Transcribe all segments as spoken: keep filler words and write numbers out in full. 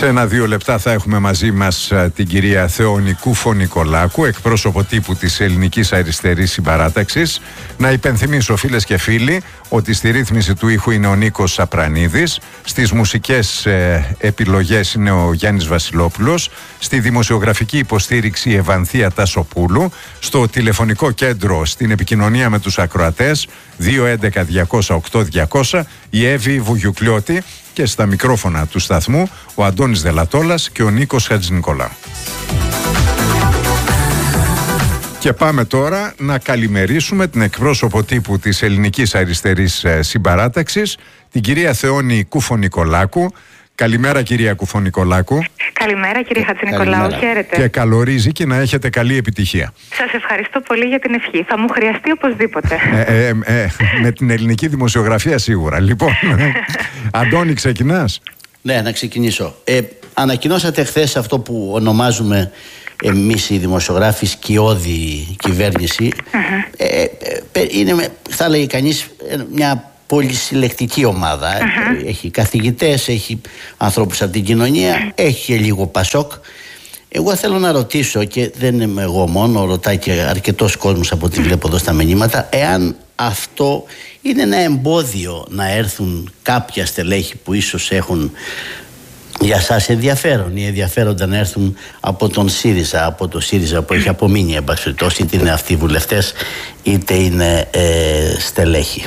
Σε ένα-δύο λεπτά θα έχουμε μαζί μας την κυρία Θεόνη Κουφονικολάκου, εκπρόσωπο τύπου της Ελληνικής Αριστερής Συμπαράταξης. Να υπενθυμίσω, φίλες και φίλοι, ότι στη ρύθμιση του ήχου είναι ο Νίκος Σαπρανίδης, στις μουσικές ε, επιλογές είναι ο Γιάννης Βασιλόπουλος, στη δημοσιογραφική υποστήριξη η Ευανθία Τασοπούλου, στο τηλεφωνικό κέντρο στην επικοινωνία με τους ακροατές δύο έντεκα διακόσια οκτώ διακόσια η Εύη Βουγιουκλιώτη, και στα μικρόφωνα του σταθμού ο Αντώνης Δελατόλας και ο Νίκος Χατζηνικολάου. Και πάμε τώρα να καλημερίσουμε την εκπρόσωπο τύπου της Ελληνικής Αριστερής Συμπαράταξης, την κυρία Θεόνη Κουφονικολάκου. Καλημέρα, κυρία Κουφονικολάκου. Καλημέρα, κύριε Χατζηνικολάου. Χαίρετε. Και καλορίζει και να έχετε καλή επιτυχία. Σας ευχαριστώ πολύ για την ευχή. Θα μου χρειαστεί οπωσδήποτε. Ε, ε, ε, με την ελληνική δημοσιογραφία σίγουρα. Λοιπόν, Αντώνη, ξεκινάς? Ναι, να ξεκινήσω. Ε, ανακοινώσατε χθες αυτό που ονομάζουμε εμείς οι δημοσιογράφοι σκιώδη κυβέρνηση. Uh-huh. Ε, ε, είναι, θα λέγει κανείς, μια πολυσυλλεκτική ομάδα. Uh-huh. Έχει καθηγητές, έχει ανθρώπους από την κοινωνία, uh-huh. έχει και λίγο πασόκ. Εγώ θέλω να ρωτήσω, και δεν είμαι εγώ μόνο, ρωτάει και αρκετός κόσμος από ό,τι βλέπω εδώ στα μηνύματα, εάν αυτό είναι ένα εμπόδιο να έρθουν κάποια στελέχη που ίσως έχουν για σας ενδιαφέρον ή ενδιαφέροντα να έρθουν από τον ΣΥΡΙΖΑ, από το ΣΥΡΙΖΑ που έχει απομείνει, εν πάση περιπτώσει, είτε είναι αυτοί οι βουλευτές είτε είναι ε, στελέχη.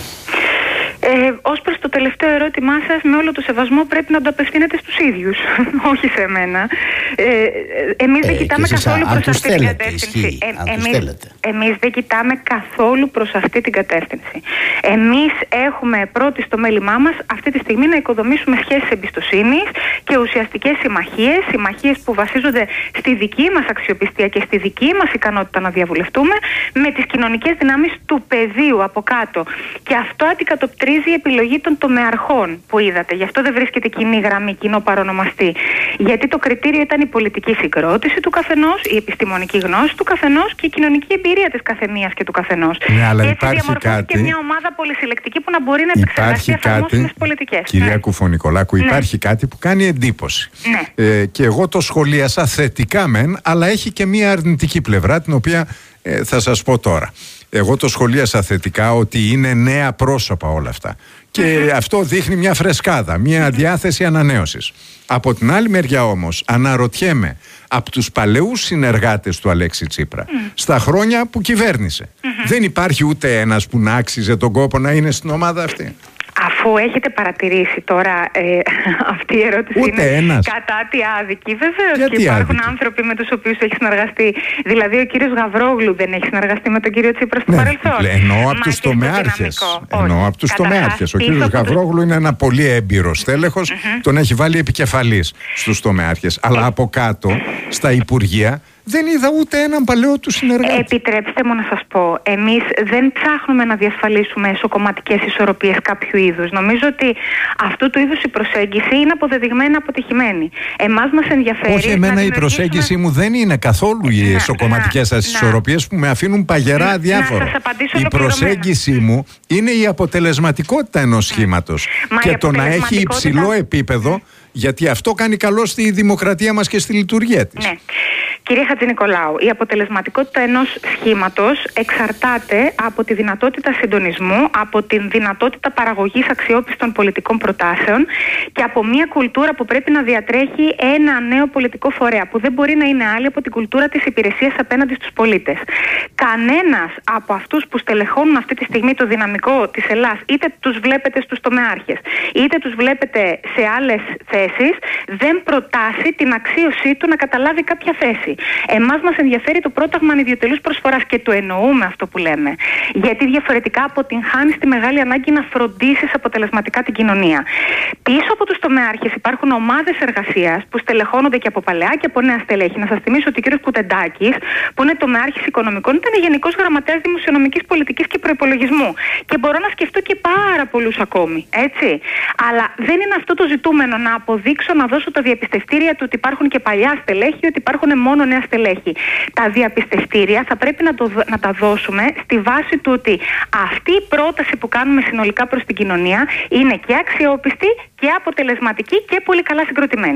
Ε, ως προς το τελευταίο ερώτημά σας, με όλο το σεβασμό πρέπει να το απευθύνετε στους ίδιους, όχι σε μένα. Ε, εμείς ε, δεν κοιτάμε καθόλου α, προς αυτή θέλετε, την κατεύθυνση. Ισχύει, ε, εμείς, εμείς δεν κοιτάμε καθόλου προς αυτή την κατεύθυνση. Εμείς έχουμε πρώτη στο μέλημά μας αυτή τη στιγμή να οικοδομήσουμε σχέσεις εμπιστοσύνης και ουσιαστικές συμμαχίες, συμμαχίες που βασίζονται στη δική μας αξιοπιστία και στη δική μας ικανότητα να διαβουλευτούμε με τις κοινωνικές δυνάμεις του πεδίου από κάτω. Και αυτό αντικατοπτρίζει η επιλογή των τομεαρχών που είδατε. Γι' αυτό δεν βρίσκεται κοινή γραμμή, κοινό παρονομαστή. Γιατί το κριτήριο ήταν η πολιτική συγκρότηση του καθενός, η επιστημονική γνώση του καθενός και η κοινωνική εμπειρία της καθεμίας και του καθενός. Ναι, αλλά και υπάρχει έτσι διαμορφώθηκε κάτι... μια ομάδα πολυσυλλεκτική που να μπορεί να επεξεργαστεί εφαρμόσιμες πολιτικές. Κυρία ναι. Κουφονικολάκου, υπάρχει ναι. κάτι που κάνει εντύπωση. Ναι. Ε, και εγώ το σχολίασα θετικά μεν, αλλά έχει και μια αρνητική πλευρά, την οποία ε, θα σας πω τώρα. Εγώ το σχολίασα θετικά ότι είναι νέα πρόσωπα όλα αυτά. Και mm-hmm. αυτό δείχνει μια φρεσκάδα, μια διάθεση ανανέωσης. Από την άλλη μεριά όμως αναρωτιέμαι, από τους παλαιούς συνεργάτες του Αλέξη Τσίπρα, mm. στα χρόνια που κυβέρνησε, mm-hmm. δεν υπάρχει ούτε ένας που να άξιζε τον κόπο να είναι στην ομάδα αυτή? Αφού έχετε παρατηρήσει τώρα, ε, αυτή η ερώτηση ούτε είναι ένας. κατά τι άδικη. Βεβαίως γιατί και υπάρχουν άδικη? άνθρωποι με τους οποίους έχει συνεργαστεί. Δηλαδή ο κύριος Γαβρόγλου δεν έχει συνεργαστεί με τον κύριο Τσίπρα στο ναι, παρελθόν. Εννοώ από τους τομεάρχες. Εννοώ από τους τομεάρχες. Ο κύριος Γαβρόγλου είναι ένα πολύ έμπειρο στέλεχος, mm-hmm. τον έχει βάλει επικεφαλής στους τομεάρχες. Αλλά mm. από κάτω, στα υπουργεία, δεν είδα ούτε έναν παλαιό του συνεργάτη. Επιτρέψτε μου να σας πω, εμείς δεν ψάχνουμε να διασφαλίσουμε εσωκομματικές ισορροπίες κάποιου είδους. Νομίζω ότι αυτού του είδους η προσέγγιση είναι αποδεδειγμένα αποτυχημένη. Εμάς μας ενδιαφέρει. Όχι, εμένα η προσέγγιση μου δεν είναι καθόλου οι εσωκομματικές σας ισορροπίες που με αφήνουν παγερά αδιάφορο. Η προσέγγιση μου είναι η αποτελεσματικότητα ενός σχήματος. Και το να έχει υψηλό επίπεδο, γιατί αυτό κάνει καλό στη δημοκρατία μας και στη λειτουργία της. Ναι. Κύριε Χατζηνικολάου, η αποτελεσματικότητα ενός σχήματος εξαρτάται από τη δυνατότητα συντονισμού, από τη δυνατότητα παραγωγής αξιόπιστων πολιτικών προτάσεων και από μια κουλτούρα που πρέπει να διατρέχει ένα νέο πολιτικό φορέα, που δεν μπορεί να είναι άλλη από την κουλτούρα της υπηρεσίας απέναντι στους πολίτες. Κανένας από αυτούς που στελεχώνουν αυτή τη στιγμή το δυναμικό της Ελλάδας, είτε τους βλέπετε στους τομεάρχες, είτε τους βλέπετε σε άλλες θέσεις, δεν προτάσει την αξίωσή του να καταλάβει κάποια θέση. Εμάς μας ενδιαφέρει το πρόταγμα ανιδιοτελούς προσφοράς και το εννοούμε αυτό που λέμε. Γιατί διαφορετικά αποτυγχάνεις τη μεγάλη ανάγκη να φροντίσεις αποτελεσματικά την κοινωνία. Πίσω από τους τομεάρχες υπάρχουν ομάδες εργασίας που στελεχώνονται και από παλαιά και από νέα στελέχη. Να σας θυμίσω ότι ο κύριος Κουτεντάκης, που είναι τομεάρχης οικονομικών, ήταν γενικός γραμματέας δημοσιονομικής πολιτικής και προϋπολογισμού. Και μπορώ να σκεφτώ και πάρα πολλούς ακόμη. Έτσι. Αλλά δεν είναι αυτό το ζητούμενο να αποδείξω, να δώσω τα διαπιστευτήρια του ότι υπάρχουν και παλιά στελέχη, ότι υπάρχουν μόνο νέα στελέχη. Τα διαπιστευτήρια θα πρέπει να, το, να τα δώσουμε στη βάση του ότι αυτή η πρόταση που κάνουμε συνολικά προς την κοινωνία είναι και αξιόπιστη και αποτελεσματική και πολύ καλά συγκροτημένη.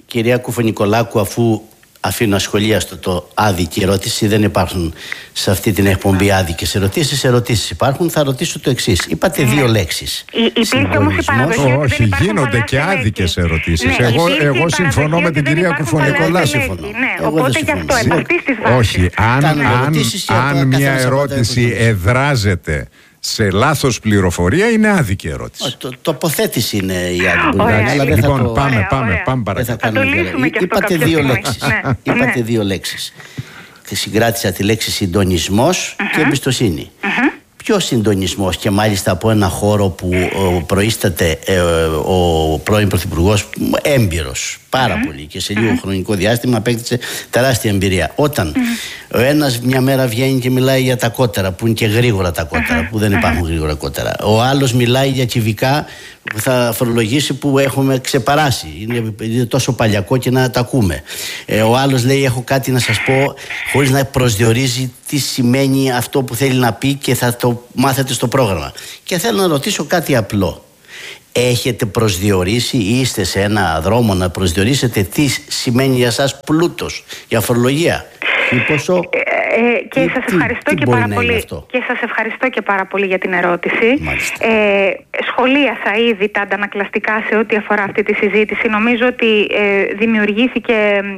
Κυρία Κουφονικολάκου, αφού αφήνω ασχολίαστο το άδικη ερώτηση, δεν υπάρχουν σε αυτή την εκπομπή άδικες ερωτήσεις. Ερωτήσεις υπάρχουν. Θα ρωτήσω το εξής. Είπατε ναι. δύο λέξεις. Υπήρχε όμως η παραδοχή. Όχι, γίνονται και άδικες ερωτήσεις. Ναι, εγώ εγώ συμφωνώ με την κυρία Κουφονικολάκου. Ναι, οπότε γι' αυτό επ' αυτής της βάσης. Όχι, αν, αν, αν μια ερώτηση εδράζεται σε λάθος πληροφορία, είναι άδικη ερώτηση. Το, τοποθέτηση είναι η άδικη. Λοιπόν, το... πάμε, ωραία, πάμε, ωραία. πάμε παρακάτω. Θα το λύσουμε και Είπατε αυτό δύο στιγμή. λέξεις. Ναι. Είπατε ναι. δύο λέξεις. Και συγκράτησα τη λέξη συντονισμός uh-huh. και εμπιστοσύνη. Uh-huh. Ποιο συντονισμός, και μάλιστα από ένα χώρο που ο, προείσταται ε, ο πρώην Πρωθυπουργός έμπειρος πάρα mm-hmm. πολύ και σε λίγο mm-hmm. χρονικό διάστημα απέκτησε τεράστια εμπειρία. Όταν mm-hmm. ο ένας μια μέρα βγαίνει και μιλάει για τα κότερα, που είναι και γρήγορα τα κότερα, mm-hmm. που δεν υπάρχουν mm-hmm. γρήγορα κότερα. Ο άλλος μιλάει για κυβικά που θα φορολογήσει, που έχουμε ξεπεράσει. Είναι, είναι τόσο παλιακό και να τα ακούμε. Ε, ο άλλος λέει: έχω κάτι να σας πω, χωρίς να προσδιορίζει τι σημαίνει αυτό που θέλει να πει και θα το μάθετε στο πρόγραμμα. Και θέλω να ρωτήσω κάτι απλό. Έχετε προσδιορίσει ή είστε σε ένα δρόμο να προσδιορίσετε τι σημαίνει για σας πλούτος, για φορολογία? Τι ποσό? Ε, και τι, σας ευχαριστώ τι, και τι πάρα πολύ. Και σας ευχαριστώ και πάρα πολύ για την ερώτηση. Ε, σχολίασα ήδη τα αντανακλαστικά σε ό,τι αφορά αυτή τη συζήτηση. Νομίζω ότι ε, δημιουργήθηκε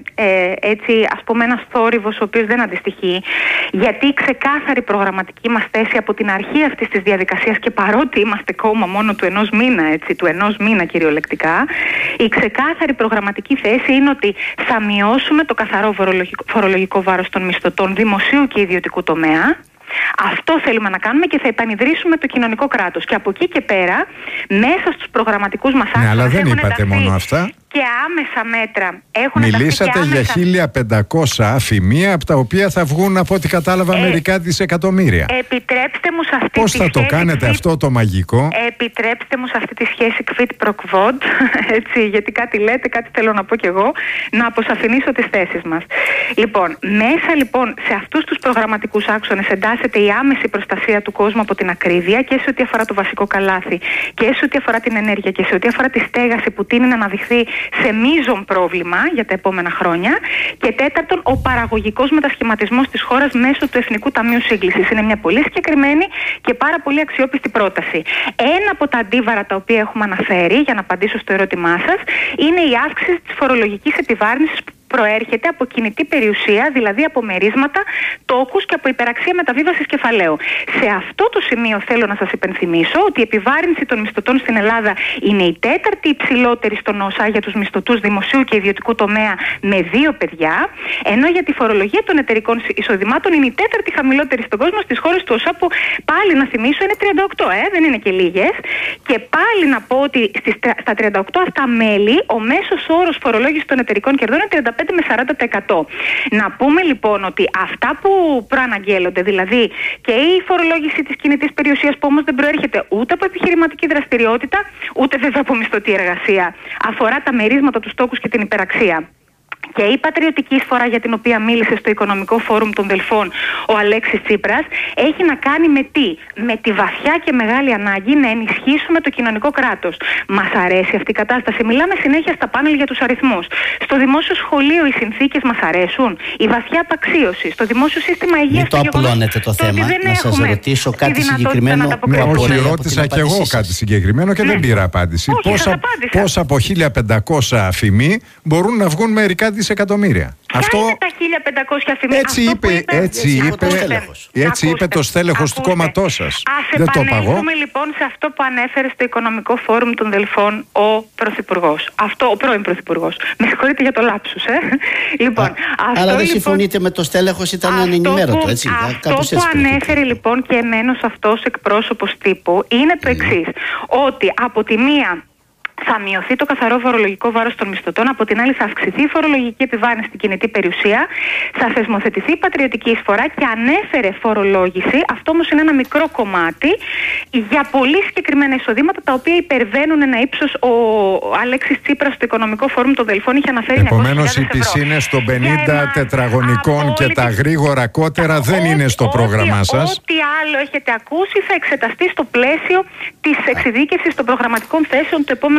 ε, έτσι, ας πούμε, ένας θόρυβος ο οποίος δεν αντιστοιχεί. Γιατί η ξεκάθαρη προγραμματική μας θέση από την αρχή αυτής της διαδικασίας, και παρότι είμαστε κόμμα μόνο του ενός μήνα, έτσι, του ενός μήνα κυριολεκτικά, η ξεκάθαρη προγραμματική θέση είναι ότι θα μειώσουμε το καθαρό φορολογικό, φορολογικό βάρος των μισθωτών δημοσίου και ιδιωτικού τομέα. Αυτό θέλουμε να κάνουμε και θα επανειδρύσουμε το κοινωνικό κράτος. Και από εκεί και πέρα, μέσα στους προγραμματικούς μας άξονες. Ναι, αλλά δεν είπατε μόνο αυτά. Και άμεσα μέτρα έχουν ενταχθεί. Μιλήσατε άμεσα... για χίλια πεντακόσια αφημία, από τα οποία θα βγουν, από ό,τι κατάλαβα, ε, μερικά δισεκατομμύρια. Επιτρέψτε μου σε αυτή Πώς τη θα σχέση. το κάνετε quid... αυτό το μαγικό? Επιτρέψτε μου σε αυτή τη σχέση quid pro quod, έτσι, γιατί κάτι λέτε, κάτι θέλω να πω κι εγώ, να αποσαφηνίσω τις θέσεις μας. Λοιπόν, μέσα λοιπόν σε αυτούς τους προγραμματικούς άξονες εντάσσεται η άμεση προστασία του κόσμου από την ακρίβεια, και σε ό,τι αφορά το βασικό καλάθι, και σε ό,τι αφορά την ενέργεια, και σε ό τι αφορά τη στέγαση, που τείνει να αναδειχθεί σε μείζον πρόβλημα για τα επόμενα χρόνια. Και τέταρτον, ο παραγωγικός μετασχηματισμός της χώρας μέσω του Εθνικού Ταμείου Σύγκλησης. Είναι μια πολύ συγκεκριμένη και πάρα πολύ αξιόπιστη πρόταση. Ένα από τα αντίβαρα τα οποία έχουμε αναφέρει, για να απαντήσω στο ερώτημά σας, είναι η αύξηση της φορολογικής επιβάρυνσης που προέρχεται από κινητή περιουσία, δηλαδή από μερίσματα, τόκους και από υπεραξία μεταβίβασης κεφαλαίου. Σε αυτό το σημείο θέλω να σας υπενθυμίσω ότι η επιβάρυνση των μισθωτών στην Ελλάδα είναι η τέταρτη υψηλότερη στον ΩΣΑ για τους μισθωτούς δημοσίου και ιδιωτικού τομέα με δύο παιδιά, ενώ για τη φορολογία των εταιρικών εισοδημάτων είναι η τέταρτη χαμηλότερη στον κόσμο στις χώρες του ΩΣΑ, που πάλι να θυμίσω είναι τριάντα οκτώ, ε, δεν είναι και λίγες. Και πάλι να πω ότι στις, στα τριάντα οκτώ αυτά μέλη ο μέσος όρος φορολόγησης των εταιρικών κερδών είναι τριάντα πέντε με σαράντα τοις εκατό. Να πούμε λοιπόν ότι αυτά που προαναγγέλλονται, δηλαδή και η φορολόγηση της κινητής περιουσίας, που όμως δεν προέρχεται ούτε από επιχειρηματική δραστηριότητα, ούτε βέβαια από μισθωτή εργασία, αφορά τα μερίσματα, τους τόκους και την υπεραξία. Και η πατριωτική εισφορά για την οποία μίλησε στο Οικονομικό Φόρουμ των Δελφών ο Αλέξης Τσίπρας έχει να κάνει με τι? Με τη βαθιά και μεγάλη ανάγκη να ενισχύσουμε το κοινωνικό κράτος. Μας αρέσει αυτή η κατάσταση. Μιλάμε συνέχεια στα πάνελ για τους αριθμούς. Στο δημόσιο σχολείο οι συνθήκες μας αρέσουν. Η βαθιά απαξίωση. Στο δημόσιο σύστημα υγείας. Μην το απλώνετε το θέμα. Να σας ρωτήσω κάτι συγκεκριμένο. Ναι, όχι, ρώτησα και εγώ κάτι συγκεκριμένο και ναι. δεν πήρα απάντηση. Πώς από χίλια πεντακόσια αφημί μπορούν να βγουν μερικά δισεκατομμύρια? Αυτό είναι τα χίλια πεντακόσια αφημί. Έτσι είπε, είπε, έτσι είπε, έτσι είπε το στέλεχος του κόμματός σας. Ας επανέλθουμε λοιπόν σε αυτό που ανέφερε στο Οικονομικό Φόρουμ των Δελφών ο Πρωθυπουργός. Αυτό, ο πρώην Πρωθυπουργός. Με συγχωρείτε για το λάψους, ε. Λοιπόν, Α, αυτό, αλλά δεν λοιπόν, συμφωνείτε με το στέλεχος, ήταν ανενημέρωτο, έτσι. Αυτό που, που ανέφερε λοιπόν και εμένος αυτός εκπρόσωπος τύπου είναι το εξής. Ότι από τη μία θα μειωθεί το καθαρό φορολογικό βάρος των μισθωτών, από την άλλη θα αυξηθεί η φορολογική επιβάρυνση στην κινητή περιουσία, θα θεσμοθετηθεί η πατριωτική εισφορά και ανέφερε φορολόγηση. Αυτό όμως είναι ένα μικρό κομμάτι για πολύ συγκεκριμένα εισοδήματα, τα οποία υπερβαίνουν ένα ύψος. Ο Αλέξης Τσίπρας στο Οικονομικό Φόρουμ των Δελφών είχε αναφέρει. Επομένως οι πισίνες των πενήντα τετραγωνικών και τα γρήγορα κότερα δεν είναι στο πρόγραμμά σας. Ό,τι άλλο έχετε ακούσει θα εξεταστεί στο πλαίσιο της εξειδίκευσης των προγραμματικών θέσεων το επόμενο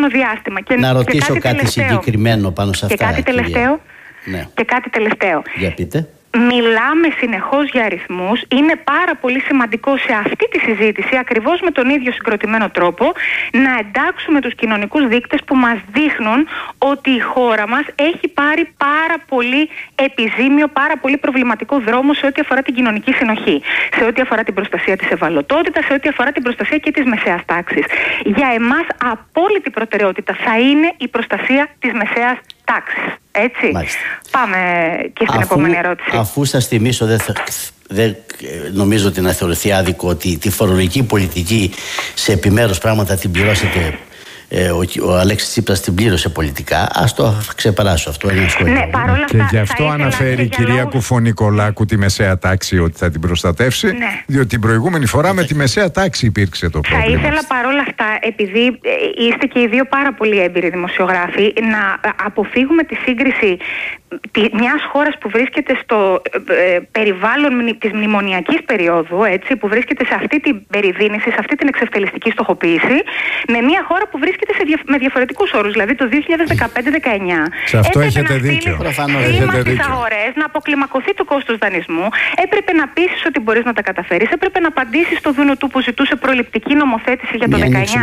διάστημα. Και, να ρωτήσω και κάτι, κάτι τελευταίο. συγκεκριμένο πάνω σε αυτά. Και κάτι τελευταίο. Ναι. Και κάτι τελευταίο. Για πείτε. Μιλάμε συνεχώς για αριθμούς. Είναι πάρα πολύ σημαντικό σε αυτή τη συζήτηση, ακριβώς με τον ίδιο συγκροτημένο τρόπο, να εντάξουμε τους κοινωνικούς δείκτες που μας δείχνουν ότι η χώρα μας έχει πάρει πάρα πολύ επιζήμιο, πάρα πολύ προβληματικό δρόμο σε ό,τι αφορά την κοινωνική συνοχή, σε ό,τι αφορά την προστασία της ευαλωτότητας, σε ό,τι αφορά την προστασία και της μεσαίας τάξης. Για εμάς απόλυτη προτεραιότητα θα είναι η προστασία της μεσαίας τάξης. Έτσι. Μάλιστα. Πάμε και στην αφού, επόμενη ερώτηση. Αφού σας θυμίσω, δεν δε, νομίζω ότι να θεωρηθεί άδικο ότι τη φορολογική πολιτική σε επιμέρους πράγματα την πληρώσετε. Ε, ο, ο Αλέξης Τσίπρας την πλήρωσε πολιτικά. Ας το ξεπεράσω αυτό. Είναι σχόλιο. Ναι, παρόλα και αυτά, γι' αυτό αναφέρει η κυρία λόγους... Κουφονικολάκου τη μεσαία τάξη ότι θα την προστατεύσει. Ναι. Διότι την προηγούμενη φορά με τη μεσαία τάξη υπήρξε το πρόβλημα. Θα ήθελα παρόλα αυτά, επειδή είστε και οι δύο πάρα πολύ έμπειροι δημοσιογράφοι, να αποφύγουμε τη σύγκριση μιας χώρας που βρίσκεται στο ε, περιβάλλον της μνημονιακής περίοδου, έτσι, που βρίσκεται σε αυτή την περιδίνηση, σε αυτή την εξευτελιστική στοχοποίηση, με μια χώρα που βρίσκεται σε δια, με διαφορετικούς όρους. Δηλαδή το δύο χιλιάδες δεκαπέντε δεκαεννιά σε αυτό έχετε δίκιο. Χρήμα στις αγορές, να αποκλιμακωθεί το κόστος δανεισμού, έπρεπε να πείσεις ότι μπορείς να τα καταφέρεις, έπρεπε να απαντήσεις στο δούνο του που ζητούσε προληπτική νομοθέτηση για το δεκαεννιά.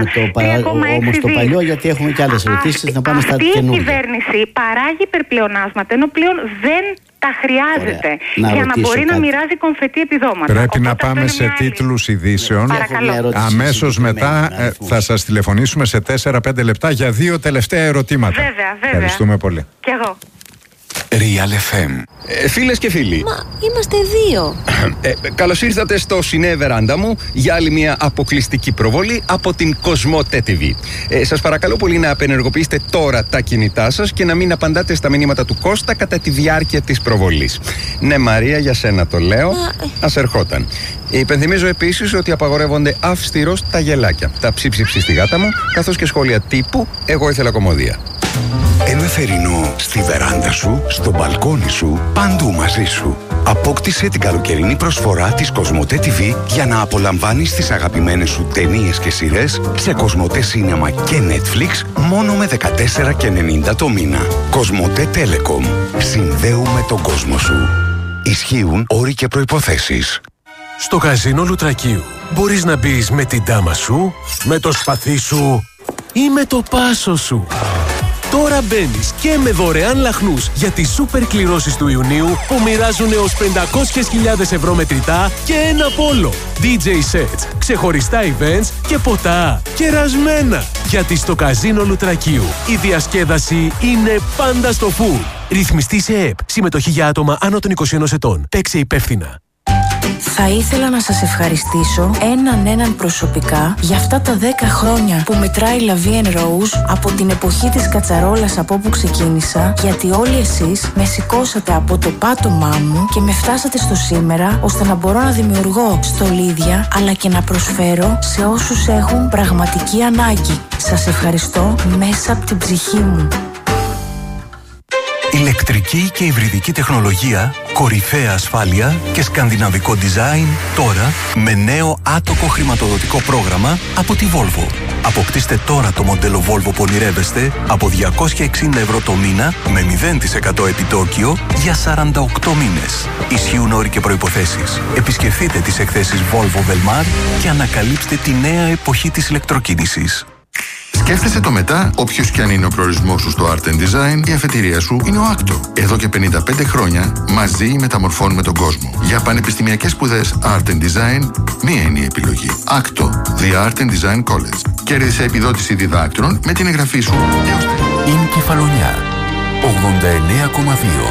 Όμως το παλιό, γιατί έχουμε και άλλες ερωτήσεις, να πάμε στα καινούργια. Αυτή η κυβέρνηση παράγει υπερπλεονάσματα, ενώ πλέον δεν τα χρειάζεται. Να για να μπορεί κάτι. να μοιράζει κομφετή επιδόματα. Πρέπει Οπότε να πάμε σε τίτλους ειδήσεων. Αμέσως μετά ε, θα σας τηλεφωνήσουμε σε τέσσερα πέντε λεπτά για δύο τελευταία ερωτήματα. Βέβαια, βέβαια. Ευχαριστούμε πολύ. Κι εγώ. Real εφ εμ. Ε, φίλες και φίλοι. Μα είμαστε δύο. Ε, καλώς ήρθατε στο Σινέ Βεράντα μου για άλλη μια αποκλειστική προβολή από την Κοσμοτέ τι βι. Ε, σας παρακαλώ πολύ να απενεργοποιήσετε τώρα τα κινητά σας και να μην απαντάτε στα μηνύματα του Κώστα κατά τη διάρκεια της προβολής. Ναι, Μαρία, για σένα το λέω. Μα... Ας ερχόταν. Υπενθυμίζω επίσης ότι απαγορεύονται αυστηρώς τα γελάκια, τα ψίψιψη στη γάτα μου, καθώς και σχόλια τύπου «Εγώ ήθελα κομμωδία». Ένα θερινό στη βεράντα σου, στο μπαλκόνι σου, παντού μαζί σου. Απόκτησε την καλοκαιρινή προσφορά της Κοσμοτέ τι βι για να απολαμβάνεις τις αγαπημένες σου ταινίες και σειρές σε Κοσμοτέ Σίνεμα και Netflix μόνο με δεκατέσσερα ενενήντα το μήνα. Κοσμοτέ Telecom. Συνδέουμε τον κόσμο σου. Ισχύουν όροι και προϋποθέσεις. Στο καζίνο Λουτρακίου μπορείς να μπεις με την τάμα σου, με το σπαθί σου ή με το πάσο σου. Τώρα μπαίνεις και με δωρεάν λαχνούς για τις σούπερ κληρώσεις του Ιουνίου που μοιράζουν έως πεντακόσιες χιλιάδες ευρώ μετρητά και ένα πόλο. ντι τζέι sets, ξεχωριστά events και ποτά κερασμένα. Γιατί στο καζίνο Λουτρακίου η διασκέδαση είναι πάντα στο φουλ. Ρυθμιστή σε ΕΕΠ. Συμμετοχή για άτομα άνω των είκοσι ενός ετών. Παίξε υπεύθυνα. Θα ήθελα να σας ευχαριστήσω έναν έναν προσωπικά για αυτά τα δέκα χρόνια που μετράει La Vie en Rose από την εποχή της κατσαρόλας από όπου ξεκίνησα, γιατί όλοι εσείς με σηκώσατε από το πάτωμά μου και με φτάσατε στο σήμερα ώστε να μπορώ να δημιουργώ στολίδια αλλά και να προσφέρω σε όσους έχουν πραγματική ανάγκη. Σας ευχαριστώ μέσα από την ψυχή μου. Ηλεκτρική και υβριδική τεχνολογία, κορυφαία ασφάλεια και σκανδιναβικό design τώρα με νέο άτοκο χρηματοδοτικό πρόγραμμα από τη Volvo. Αποκτήστε τώρα το μοντέλο Volvo που ονειρεύεστε από διακόσια εξήντα ευρώ το μήνα με μηδέν τοις εκατό επιτόκιο για σαράντα οκτώ μήνες. Ισχύουν όροι και προϋποθέσεις. Επισκεφτείτε τις εκθέσεις Volvo Velmar και ανακαλύψτε τη νέα εποχή της ηλεκτροκίνησης. Σκέφτεσαι το μετά, όποιος κι αν είναι ο προορισμός σου στο Art and Design, η αφετηρία σου είναι ο άκτο. Εδώ και πενήντα πέντε χρόνια μαζί μεταμορφώνουμε τον κόσμο. Για πανεπιστημιακές σπουδές Art and Design, μία είναι η επιλογή. άκτο, The Art and Design College. Κέρδισε επιδότηση διδάκτρων με την εγγραφή σου έως τέλος. Είναι Κεφαλονιά, ογδόντα εννέα κόμμα δύο.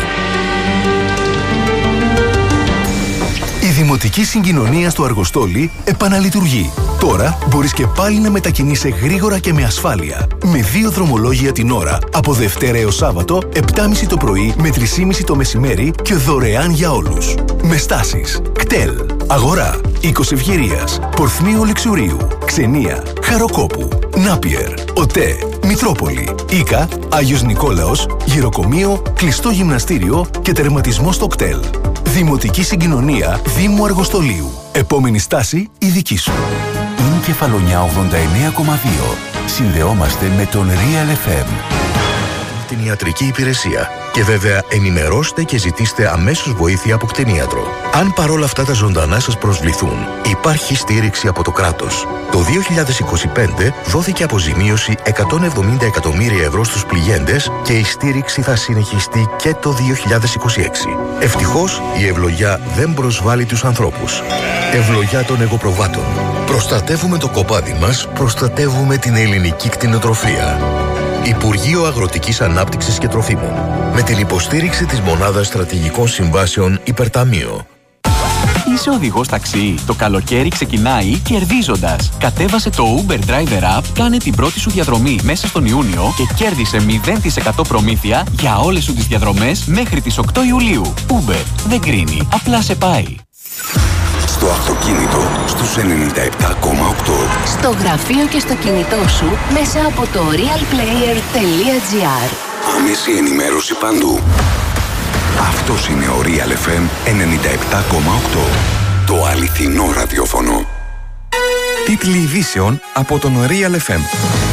Η Δημοτική Συγκοινωνία του Αργοστόλη επαναλειτουργεί. Τώρα μπορείς και πάλι να μετακινείσαι γρήγορα και με ασφάλεια. Με δύο δρομολόγια την ώρα, από Δευτέρα έως Σάββατο, επτά και μισή το πρωί με τρεις και μισή το μεσημέρι και δωρεάν για όλους. Με στάσεις Κτέλ, Αγορά, Οίκος Ευγυρίας, Πορθμίου Λεξουρίου, Ξενία, Χαροκόπου, Νάπιερ, ΟΤΕ, Μητρόπολη, Ίκα, Άγιος Νικόλαος, Γυροκομείο, Κλειστό Γυμναστήριο και τερματισμό στο Κτέλ. Δημοτική Συγκοινωνία Δήμου Αργοστολίου. Επόμενη στάση η δική σου. Είναι Κεφαλονιά ογδόντα εννέα κόμμα δύο. Συνδεόμαστε με τον Real εφ εμ. Την ιατρική υπηρεσία. Και βέβαια ενημερώστε και ζητήστε αμέσως βοήθεια από κτηνίατρο. Αν παρόλα αυτά τα ζωντανά σας προσβληθούν, υπάρχει στήριξη από το κράτος. Το δύο χιλιάδες είκοσι πέντε δόθηκε αποζημίωση εκατόν εβδομήντα εκατομμύρια ευρώ στους πληγέντες και η στήριξη θα συνεχιστεί και το δύο χιλιάδες είκοσι έξι. Ευτυχώς η ευλογιά δεν προσβάλλει τους ανθρώπους. Ευλογιά των εγωπροβάτων. Προστατεύουμε το κοπάδι μας, προστατεύουμε την ελληνική κτηνοτροφία. Υπουργείο Αγροτικής Ανάπτυξης και Τροφίμων. Με την υποστήριξη της Μονάδας Στρατηγικών Συμβάσεων Υπερταμείο. Είσαι οδηγός ταξί. Το καλοκαίρι ξεκινάει κερδίζοντας. Κατέβασε το Uber Driver App, κάνε την πρώτη σου διαδρομή μέσα στον Ιούνιο και κέρδισε μηδέν τοις εκατό προμήθεια για όλες σου τις διαδρομές μέχρι τις οκτώ Ιουλίου. Uber δεν κρίνει, απλά σε πάει. Στο αυτοκίνητο στους ενενήντα επτά κόμμα οκτώ. Στο γραφείο και στο κινητό σου μέσα από το realplayer τελεία gr. Άμεση ενημέρωση παντού. Αυτός είναι ο Real εφ εμ ενενήντα επτά κόμμα οκτώ. Το αληθινό ραδιόφωνο. Τίτλοι ειδήσεων από τον Real εφ εμ.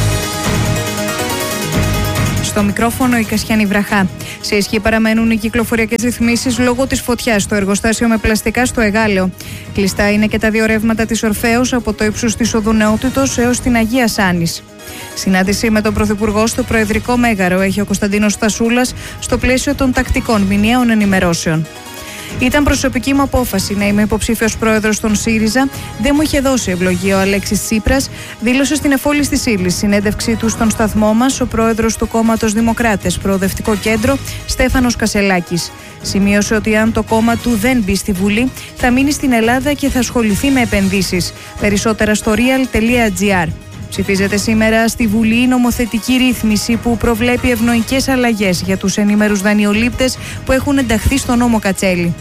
Στο μικρόφωνο η Κασιάνη Βραχά. Σε ισχύ παραμένουν οι κυκλοφοριακές ρυθμίσεις λόγω της φωτιάς στο εργοστάσιο με πλαστικά στο Εγάλεο. Κλειστά είναι και τα δύο ρεύματα της Ορφέως από το ύψος της Οδού Νεότητος έως την Αγία Σάνης. Συνάντηση με τον Πρωθυπουργό στο Προεδρικό Μέγαρο έχει ο Κωνσταντίνος Στασούλας στο πλαίσιο των τακτικών μηνιαίων ενημερώσεων. Ήταν προσωπική μου απόφαση να είμαι υποψήφιος πρόεδρος των ΣΥΡΙΖΑ. Δεν μου είχε δώσει ευλογία ο Αλέξης Τσίπρας, δήλωσε στην Εφόλης της Ύλης συνέντευξή του στον σταθμό μας ο πρόεδρος του κόμματος Δημοκράτες Προοδευτικό Κέντρο, Στέφανος Κασελάκης. Σημείωσε ότι αν το κόμμα του δεν μπει στη Βουλή, θα μείνει στην Ελλάδα και θα ασχοληθεί με επενδύσεις. Περισσότερα στο real τελεία gr. Ψηφίζεται σήμερα στη Βουλή η νομοθετική ρύθμιση που προβλέπει ευνοϊκές αλλαγές για τους ενήμερους δανειολήπτες που έχουν ενταχθεί στο νόμο Κατσέλη.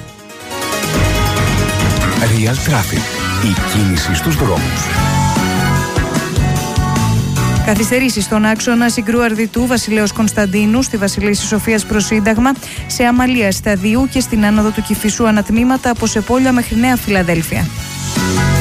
Real Traffic. Η κίνηση στους δρόμους. Καθυστερήσεις στον άξονα Συγκρού Αρδιτού Βασιλέως Κωνσταντίνου στη Βασιλίσσης Σοφίας προς Σύνταγμα, σε Αμαλία Σταδίου και στην άνοδο του Κηφισού ανατμήματα από Σεπόλια μέχρι Νέα Φιλαδέλφια.